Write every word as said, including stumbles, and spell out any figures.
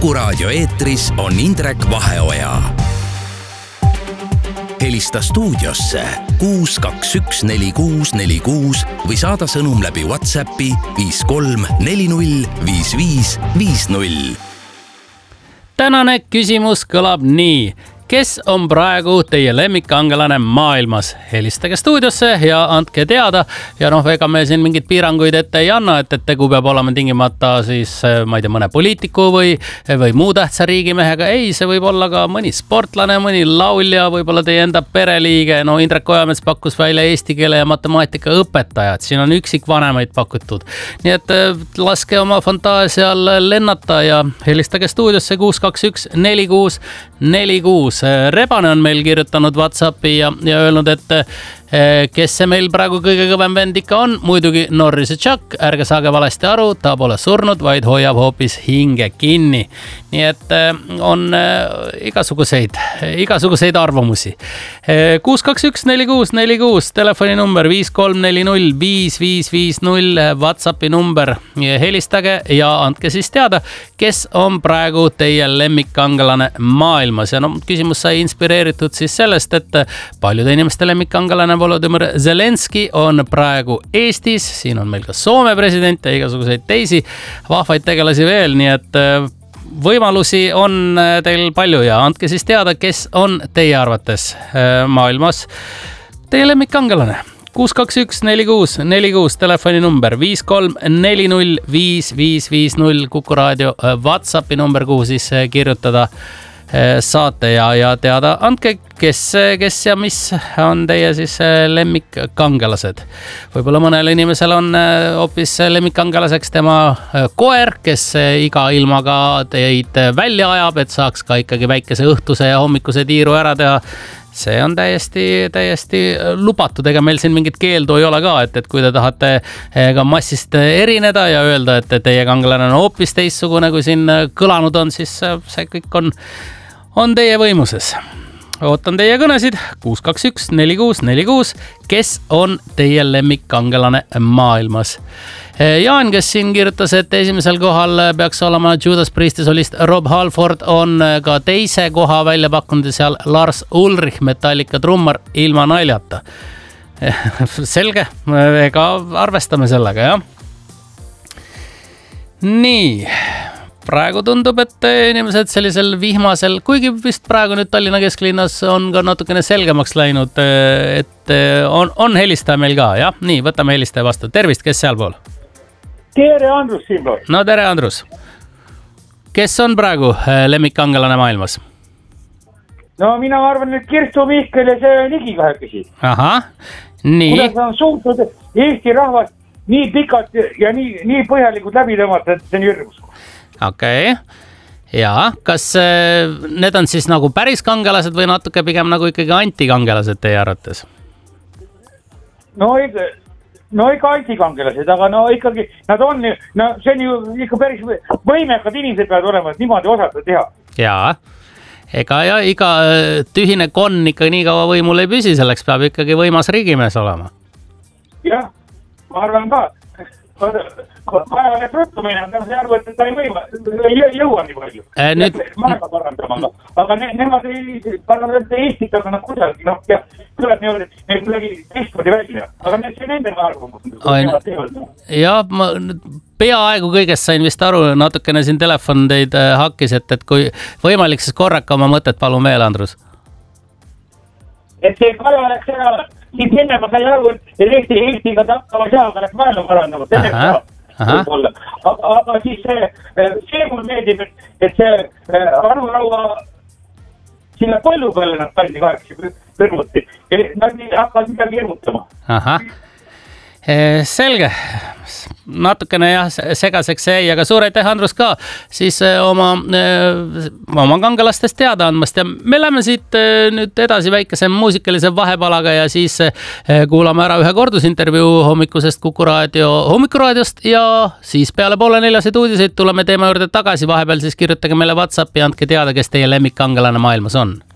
Kuku Raadio eetris on Indrek Vaheoja. Helista stuudiosse kuus kaks üks neli kuus neli kuus või saada sõnum läbi WhatsAppi viis kolm neli null viis viis viis null. Tänane küsimus kõlab nii. Kes on praegu teie lemmikkangelane maailmas? Helistage stuudiosse ja andke teada. Ja noh, ega me siin mingid piiranguid ette ei anna, et, et tegu peab olema tingimata siis, ma ei tea, mõne poliitiku või, või muu tähtsa riigimehega. Ei, see võib olla ka mõni sportlane, mõni laulja, võib-olla teie enda pereliige. No Indrek Ojamets pakkus välja eesti keele ja matemaatika õpetajad. Siin on üksik vanemaid pakutud. Nii et laske oma fantaasial lennata ja helistage stuudiosse kuus kaks üks neli kuus neli kuus. Rebane on meil kirjutanud WhatsAppi ja, ja öelnud, et kes see meil praegu kõige kõvem vend ikka on? Muidugi Norris ja Chuck, ärge saage valesti aru, ta pole surnud, vaid hoiab hoopis hinge kinni. Nii et on igasuguseid, igasuguseid arvamusi. kuus kaks üks neli kuus neli kuus, telefoni number viis kolm neli null viis viis viis null, WhatsAppi number. Helistage ja andke siis teada, kes on praegu teie lemmikkangelane maailmas. Ja no, küsimus sai inspireeritud siis sellest, et paljude inimeste lemmikkangelane Volodymyr Zelenski on praegu Eestis. Siin on meil ka Soome president ja igasuguseid teisi vahvaid tegelasi veel, nii et võimalusi on teil palju ja andke siis teada, kes on teie arvates maailmas teie lemmikkangelane. kuus kaks üks neli kuus neli kuus, telefoni number viis kolm neli null viis viis viis null, Kuku Raadio WhatsAppi number, kuhu siis kirjutada saate ja, ja teada andke, kes, kes ja mis on teie siis lemmikkangelased. Võib-olla mõnel inimesel on hoopis lemmikkangelaseks tema koer, kes iga ilmaga teid välja ajab, et saaks ka ikkagi väikese õhtuse ja hommikuse tiiru ära teha. See on täiesti, täiesti lubatud, ega meil siin mingit keeldu ei ole ka, et, et kui te tahate ka massist erineda ja öelda, et teie kangelane on hoopis teistsugune, kui siin kõlanud on, siis see kõik on, on teie võimuses. Ootan teie kõnesid kuus kaks üks neli kuus neli kuus, kes on teie lemmikkangelane maailmas. Jaan, kes siin kirjutas, et esimesel kohal peaks olema Judas Priesti solist Rob Halford, on ka teise koha välja pakkunud ja seal Lars Ulrich, Metallica trummar, ilma naljata. Selge, ega arvestame sellega, jah. Nii, praegu tundub, et inimesed sellisel vihmasel, kuigi vist praegu nüüd Tallinna kesklinnas on ka natukene selgemaks läinud, et on, on helistaja meil ka, jah? Nii, võtame helistaja vastu. Tervist, kes seal pool? Tere, Andrus siin pool. No tere, Andrus. Kes on praegu lemmikkangelane maailmas? No mina arvan, et Kirstu Mihkel ja see Nigi kahekesi. Aha, nii. Kuidas on suutnud Eesti rahvast nii pikalt ja nii, nii põhjalikult läbi tõmmata, et see on hirmus. Okei. Ja, kas need on siis nagu päris kangelased või natuke pigem nagu ikkagi antikangelased teie arvates? No ikka, no ikka antikangelased, aga no ikkagi nad on, no see on ju ikka päris võimekad inimesed peavad olema, et niimoodi osata teha. Jaa, ega ja iga tühine konn ikka nii kaua võimul ei püsi, selleks peab ikkagi võimas riigimees olema. Jah, ma arvan ka. Vaja need ruttumine, ta on arvu, et ta ei võima, ei jõua nii palju. Äh, nüüd... Maega parandama, aga ne, nemad ei parandada Eestit, aga nad kuidagi, noh, ja tuleb nii, et kuidagi teistmoodi välja. Aga need see nende arvamus. Jah, ma peaaegu kõigest sain vist aru, natukene siin telefon teid hakkis, et, et kui võimalik, siis korraka oma mõtet palun veel, Andrus. Et see Kaja läks ära, siis enne ma sai aru, et Eesti Eestiga takkava seaga läks maailma parandama. Aga, aga siis see, see mul meeldib, et, et see Anu Raua sinna põllu peale nad pandi kaheksa kõrvuti. Nad hakkas midagi hirmutama. Aha. Selge, natukene jah, segaseks jäi, aga suur aitäh, Andrus, ka siis oma, oma kangelastest teada andmast ja me läheme siit nüüd edasi väikese muusikalise vahepalaga ja siis kuulame ära ühe kordusintervjuu hommikusest Kuku Raadio hommikuraadiost ja siis peale poole neljaseid uudiseid tuleme teema juurde tagasi, vahepeal siis kirjutage meile WhatsAppi ja andke teada, kes teie lemmikkangelane maailmas on.